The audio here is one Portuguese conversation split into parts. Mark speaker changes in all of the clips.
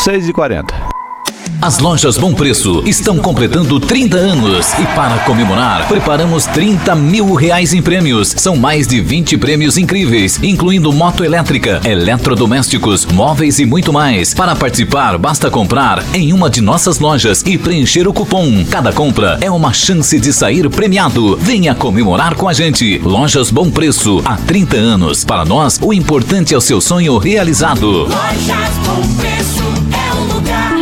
Speaker 1: 6h40.
Speaker 2: As lojas Bom Preço estão completando 30 anos e para comemorar, preparamos R$30 mil em prêmios. São mais de 20 prêmios incríveis, incluindo moto elétrica, eletrodomésticos, móveis e muito mais. Para participar, basta comprar em uma de nossas lojas e preencher o cupom. Cada compra é uma chance de sair premiado. Venha comemorar com a gente. Lojas Bom Preço, há 30 anos. Para nós, o importante é o seu sonho realizado.
Speaker 3: Lojas Bom Preço é o lugar.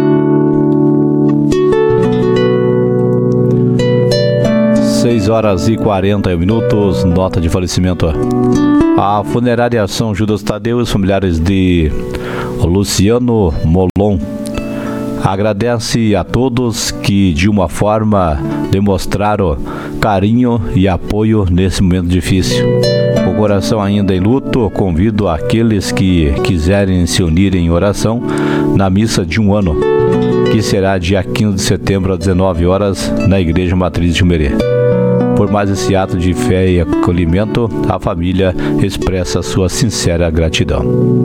Speaker 1: 6h40, nota de falecimento. A funerária São Judas Tadeu e os familiares de Luciano Molon agradece a todos que de uma forma demonstraram carinho e apoio nesse momento difícil. O coração ainda em luto, convido aqueles que quiserem se unir em oração na missa de 1 ano, que será dia 15 de setembro às 19 horas na Igreja Matriz de Jumerê. Por mais esse ato de fé e acolhimento, a família expressa sua sincera gratidão.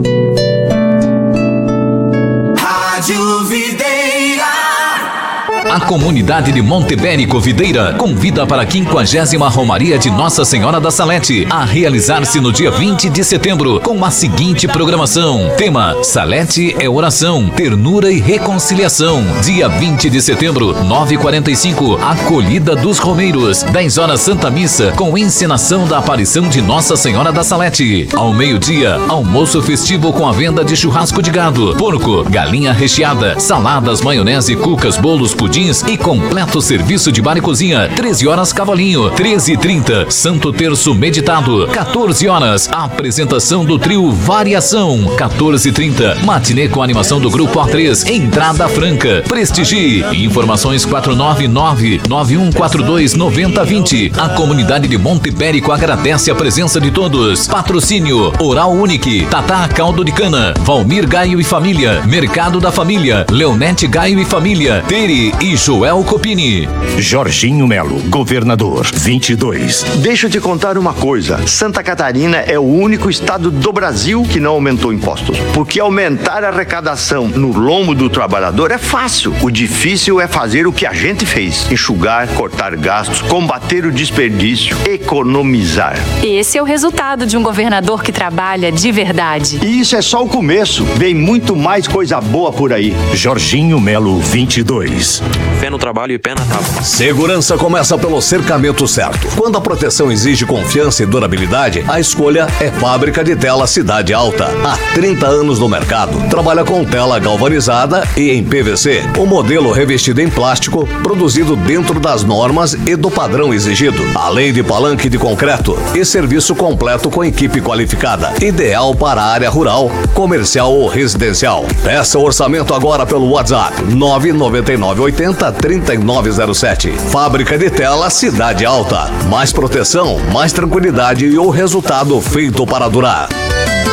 Speaker 3: Rádio Videira.
Speaker 2: A comunidade de Montebérico Videira convida para a 50ª Romaria de Nossa Senhora da Salete a realizar-se no dia 20 de setembro com a seguinte programação. Tema: Salete é oração, ternura e reconciliação. Dia 20 de setembro, 9h45, Acolhida dos Romeiros. 10 horas Santa Missa com encenação da aparição de Nossa Senhora da Salete. Ao meio-dia, almoço festivo com a venda de churrasco de gado, porco, galinha recheada, saladas, maionese, cucas, bolos, pudim e completo serviço de bar e cozinha. 13 horas Cavalinho. 13h30 Santo Terço meditado. 14 horas apresentação do trio Variação. 14h30 matinê com animação do grupo A3. Entrada franca. Prestigie. Informações 499-9142-9020. A comunidade de Montebérico agradece a presença de todos. Patrocínio Oral Unique, Tatá Caldo de Cana, Valmir Gaio e Família, Mercado da Família, Leonete Gaio e Família, Teri e Joel Copini.
Speaker 4: Jorginho Melo, governador, 22.
Speaker 5: Deixa eu te contar uma coisa. Santa Catarina é o único estado do Brasil que não aumentou impostos. Porque aumentar a arrecadação no lombo do trabalhador é fácil. O difícil é fazer o que a gente fez. Enxugar, cortar gastos, combater o desperdício, economizar.
Speaker 6: Esse é o resultado de um governador que trabalha de verdade.
Speaker 5: E isso é só o começo. Vem muito mais coisa boa por aí.
Speaker 4: Jorginho Melo, 22.
Speaker 7: Fé no trabalho e pé na tábua.
Speaker 8: Segurança começa pelo cercamento certo. Quando a proteção exige confiança e durabilidade, a escolha é Fábrica de Tela Cidade Alta. Há 30 anos no mercado. Trabalha com tela galvanizada e em PVC. O modelo revestido em plástico, produzido dentro das normas e do padrão exigido. Além de palanque de concreto e serviço completo com equipe qualificada. Ideal para a área rural, comercial ou residencial. Peça o orçamento agora pelo WhatsApp 99980-3907. Fábrica de Tela Cidade Alta. Mais proteção, mais tranquilidade e o resultado feito para durar.